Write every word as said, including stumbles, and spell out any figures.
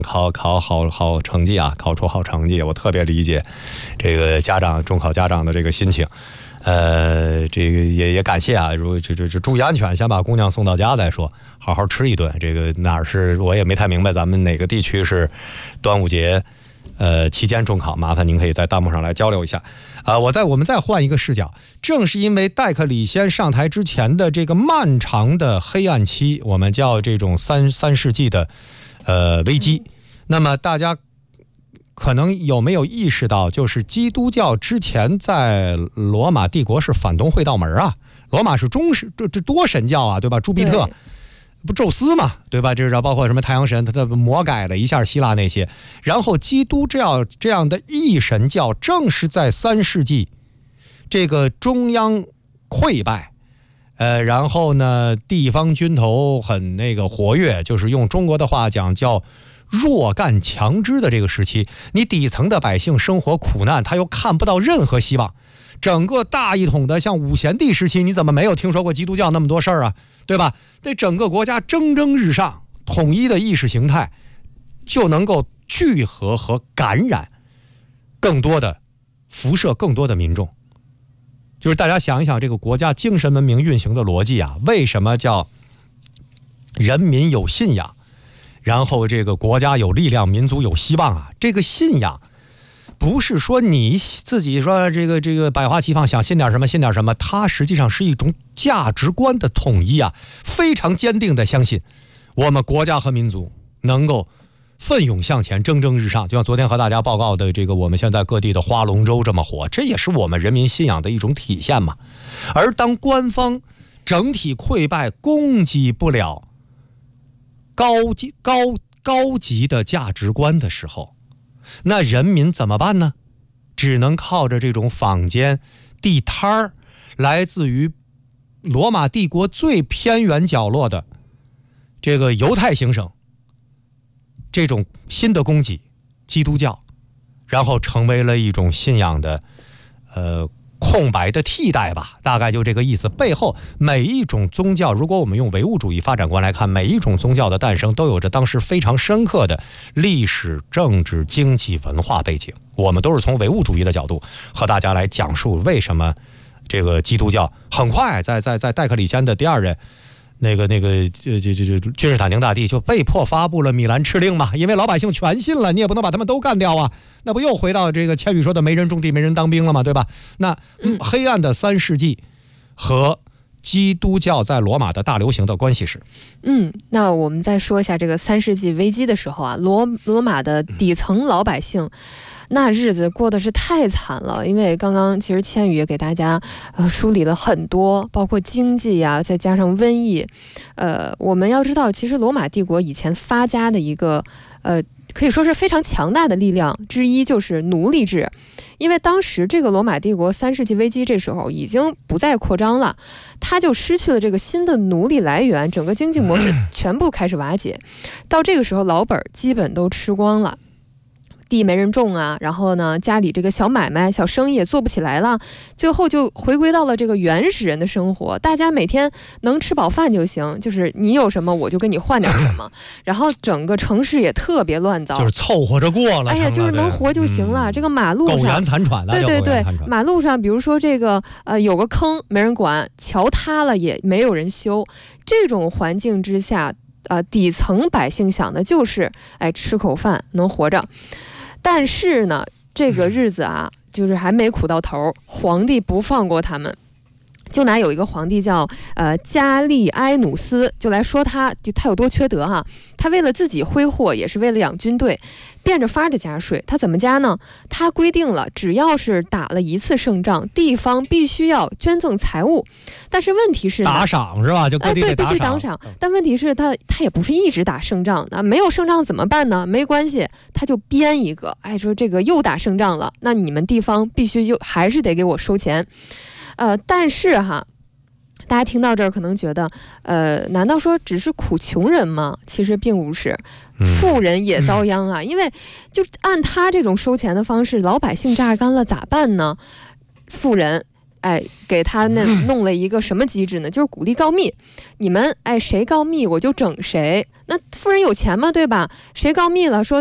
考考好好成绩啊，考出好成绩，我特别理解这个家长中考家长的这个心情。呃，这个也也感谢啊，如这这这注意安全，先把姑娘送到家再说，好好吃一顿。这个哪儿是我也没太明白，咱们哪个地区是端午节呃期间中考？麻烦您可以在弹幕上来交流一下。啊、呃，我再我们再换一个视角，正是因为戴克里先上台之前的这个漫长的黑暗期，我们叫这种三三世纪的呃危机，那么大家可能有没有意识到，就是基督教之前在罗马帝国是反东会道门啊，罗马是中神，这这多神教啊，对吧？朱庇特不宙斯嘛，对吧？这是包括什么太阳神，他的魔改了一下希腊那些，然后基督这样这样的一神教，正是在三世纪这个中央溃败，呃，然后呢，地方军头很那个活跃，就是用中国的话讲叫弱干强支的这个时期，你底层的百姓生活苦难，他又看不到任何希望。整个大一统的像五贤帝时期，你怎么没有听说过基督教那么多事儿啊？对吧？这整个国家蒸蒸日上，统一的意识形态就能够聚合和感染更多的辐射更多的民众。就是大家想一想，这个国家精神文明运行的逻辑啊，为什么叫人民有信仰？然后这个国家有力量，民族有希望啊！这个信仰不是说你自己说这个这个百花齐放，想信点什么信点什么，它实际上是一种价值观的统一啊！非常坚定的相信我们国家和民族能够奋勇向前，蒸蒸日上。就像昨天和大家报告的这个，我们现在各地的花龙舟这么火，这也是我们人民信仰的一种体现嘛。而当官方整体溃败，供给不了高级高高级的价值观的时候，那人民怎么办呢？只能靠着这种坊间地摊儿，来自于罗马帝国最偏远角落的这个犹太行省，这种新的供给基督教，然后成为了一种信仰的呃空白的替代吧，大概就这个意思。背后每一种宗教，如果我们用唯物主义发展观来看，每一种宗教的诞生都有着当时非常深刻的历史、政治、经济、文化背景。我们都是从唯物主义的角度和大家来讲述为什么这个基督教很快在在在戴克里先的第二任那个那个这这这君士坦丁大帝就被迫发布了米兰敕令嘛，因为老百姓全信了，你也不能把他们都干掉啊，那不又回到这个千羽说的没人种地没人当兵了嘛，对吧？那、嗯、黑暗的三世纪和基督教在罗马的大流行的关系是， 嗯，那我们再说一下这个三世纪危机的时候啊，罗罗马的底层老百姓。嗯，那日子过得是太惨了，因为刚刚其实千羽也给大家呃梳理了很多，包括经济呀、啊，再加上瘟疫，呃，我们要知道，其实罗马帝国以前发家的一个呃可以说是非常强大的力量之一就是奴隶制，因为当时这个罗马帝国三世纪危机这时候已经不再扩张了，它就失去了这个新的奴隶来源，整个经济模式全部开始瓦解，到这个时候老本基本都吃光了。地没人种啊，然后呢，家里这个小买卖、小生意也做不起来了，最后就回归到了这个原始人的生活，大家每天能吃饱饭就行，就是你有什么我就跟你换点什么，然后整个城市也特别乱糟， 就是凑合着过了。 哎呀，就是能活就行了。嗯、这个马路上苟延残喘， 对对对，马路上比如说这个呃有个坑没人管，桥塌了也没有人修，这种环境之下，呃底层百姓想的就是哎吃口饭能活着。但是呢，这个日子啊，就是还没苦到头，皇帝不放过他们。就拿有一个皇帝叫呃加利埃努斯，就来说他，就他有多缺德哈。他为了自己挥霍，也是为了养军队，变着法的加税。他怎么加呢？他规定了，只要是打了一次胜仗，地方必须要捐赠财物。但是问题是打赏是吧？就各地得打赏、 呃、对，必须打赏。但问题是他他也不是一直打胜仗啊，没有胜仗怎么办呢？没关系，他就编一个，哎，说这个又打胜仗了，那你们地方必须又还是得给我收钱。呃，但是哈，大家听到这儿可能觉得，呃，难道说只是苦穷人吗？其实并不是，富人也遭殃啊。嗯、因为就按他这种收钱的方式，老百姓榨干了咋办呢？富人哎，给他那弄了一个什么机制呢？就是鼓励告密，你们哎谁告密我就整谁。那富人有钱嘛，对吧？谁告密了说